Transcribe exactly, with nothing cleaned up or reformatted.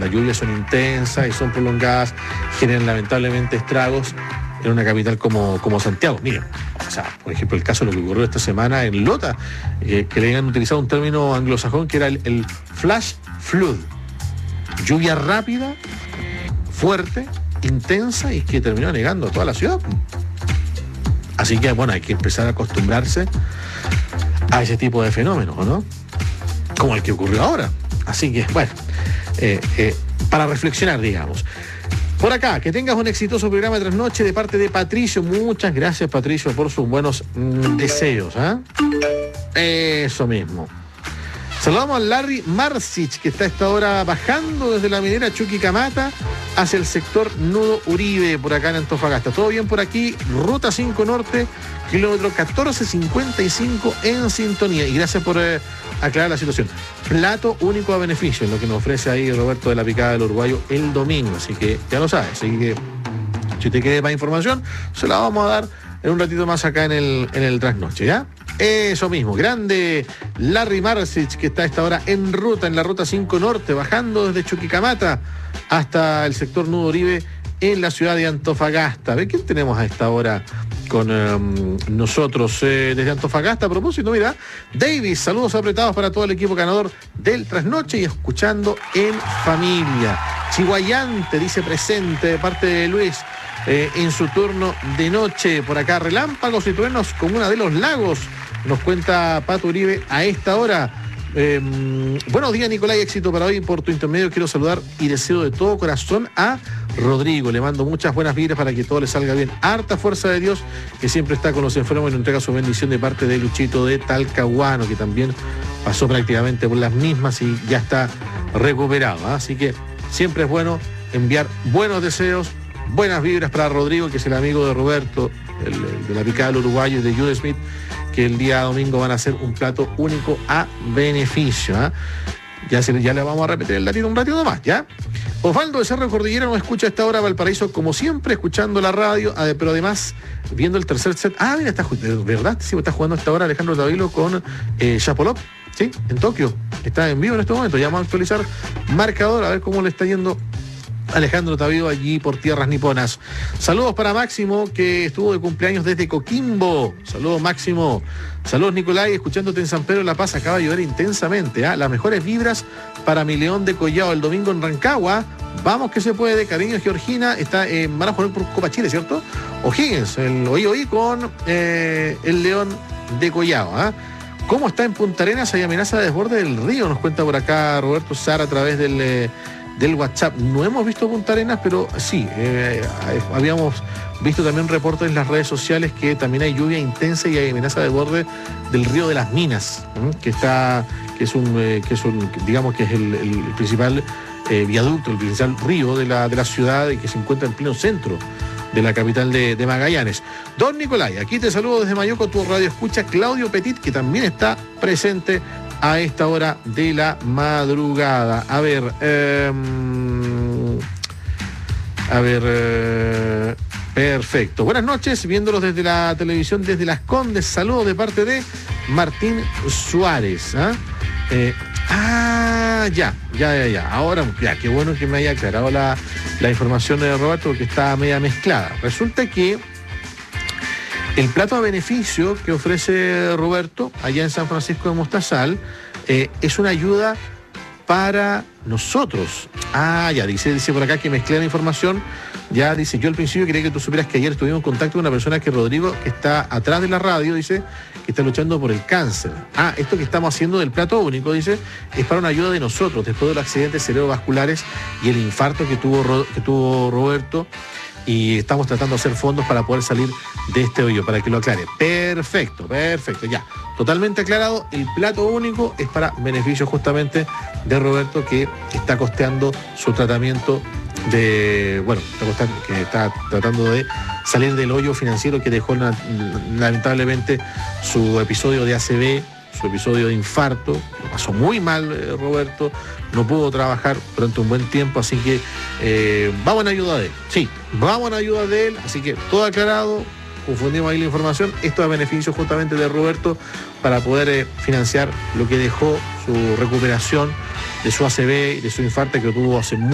las lluvias son intensas y son prolongadas, generan lamentablemente estragos en una capital como, como Santiago. Miren, o sea, por ejemplo, el caso de lo que ocurrió esta semana en Lota, eh, que le habían utilizado un término anglosajón que era el, el flash flood. Lluvia rápida, fuerte, intensa y que terminó anegando a toda la ciudad. Así que, bueno, hay que empezar a acostumbrarse a ese tipo de fenómenos, ¿no? Como el que ocurrió ahora. Así que, bueno, eh, eh, para reflexionar, digamos. Por acá, que tengas un exitoso programa de trasnoche de parte de Patricio. Muchas gracias, Patricio, por sus buenos mm, deseos. ¿eh? Eso mismo. Saludamos a Larry Marcich, que está a esta hora bajando desde la minera Chuquicamata hacia el sector Nudo Uribe, por acá en Antofagasta. ¿Todo bien por aquí? Ruta cinco Norte, kilómetro catorce cincuenta y cinco en sintonía. Y gracias por eh, aclarar la situación. Plato único a beneficio, es lo que nos ofrece ahí Roberto de la Picada del Uruguayo el domingo. Así que ya lo sabes. Así que si te quede más información, se la vamos a dar en un ratito más acá en el, en el trasnoche, ¿ya? Eso mismo, grande Larry Marcich, que está a esta hora en ruta, en la ruta cinco Norte, bajando desde Chuquicamata hasta el sector Nudo Uribe en la ciudad de Antofagasta. A ver, ¿quién tenemos a esta hora con um, nosotros eh, desde Antofagasta? A propósito, mira, Davis, saludos apretados para todo el equipo ganador del trasnoche y escuchando en familia. Chihuayante, dice presente de parte de Luis. Eh, en su turno de noche, por acá relámpagos y truenos como una de los lagos, nos cuenta Pato Uribe a esta hora. Eh, buenos días, Nicolás, éxito para hoy. Por tu intermedio quiero saludar y deseo de todo corazón a Rodrigo. Le mando muchas buenas vibras para que todo le salga bien. Harta fuerza de Dios, que siempre está con los enfermos y nos entrega su bendición de parte de Luchito de Talcahuano, que también pasó prácticamente por las mismas y ya está recuperado, ¿eh? Así que siempre es bueno enviar buenos deseos, buenas vibras para Rodrigo, que es el amigo de Roberto, el, el de la Picada del Uruguayo y de Jude Smith, que el día domingo van a hacer un plato único a beneficio. ¿eh? Ya, se, ya le vamos a repetir el datito un ratito más, ¿ya? Osvaldo de Cerro Cordillera nos escucha a esta hora, Valparaíso, como siempre, escuchando la radio, pero además viendo el tercer set. Ah, mira, está, ¿verdad? Sí, está jugando a esta hora Alejandro Tavilo con eh, Chapolop, ¿sí? En Tokio. Está en vivo en este momento. Ya vamos a actualizar marcador, a ver cómo le está yendo Alejandro Tavilo allí por tierras niponas. Saludos para Máximo, que estuvo de cumpleaños desde Coquimbo. Saludos, Máximo. Saludos, Nicolás, escuchándote en San Pedro de la Paz. Acaba de llover intensamente. ¿eh? Las mejores vibras para mi León de Collao el domingo en Rancagua. Vamos que se puede. Cariño, Georgina. Está en van a jugar por Copa Chile, ¿cierto? O'Higgins, el oí oí con eh, el León de Collao. ¿eh? ¿Cómo está en Punta Arenas? Hay amenaza de desborde del río, nos cuenta por acá Roberto Sara a través del... Eh, del WhatsApp. No hemos visto Punta Arenas, pero sí, eh, habíamos visto también reportes en las redes sociales que también hay lluvia intensa y hay amenaza de borde del río de las Minas, ¿eh? que está, que es un, eh, que es un, digamos que es el, el principal eh, viaducto, el principal río de la, de la ciudad y que se encuentra en pleno centro de la capital de, de Magallanes. Don Nicolai, aquí te saludo desde Mayoco, tu radio escucha Claudio Petit, que también está presente a esta hora de la madrugada. A ver, eh, a ver, eh, perfecto. Buenas noches, viéndolos desde la televisión, desde Las Condes. Saludos de parte de Martín Suárez. ¿eh? Eh, ah, ya, ya, ya, ya. Ahora, ya, qué bueno que me haya aclarado la, la información de Roberto, porque está media mezclada. Resulta que el plato a beneficio que ofrece Roberto allá en San Francisco de Mostazal eh, es una ayuda para nosotros. Ah, ya, dice, dice por acá que mezclé la información. Ya dice, yo al principio quería que tú supieras que ayer estuvimos en contacto con una persona que Rodrigo, que está atrás de la radio, dice, que está luchando por el cáncer. Ah, esto que estamos haciendo del plato único, dice, es para una ayuda de nosotros, después de los accidentes cerebrovasculares y el infarto que tuvo, que tuvo Roberto. Y estamos tratando de hacer fondos para poder salir de este hoyo, para que lo aclare. Perfecto, perfecto, ya. Totalmente aclarado, el plato único es para beneficio justamente de Roberto, que está costeando su tratamiento de, bueno, está costando, que está tratando de salir del hoyo financiero que dejó lamentablemente su episodio de A C V, su episodio de infarto. Lo pasó muy mal eh, Roberto, no pudo trabajar durante un buen tiempo, así que eh, vamos en ayuda de él. Sí, vamos en ayuda de él, así que todo aclarado, confundimos ahí la información. Esto es a beneficio justamente de Roberto para poder eh, financiar lo que dejó su recuperación de su A C V y de su infarto que tuvo hace muy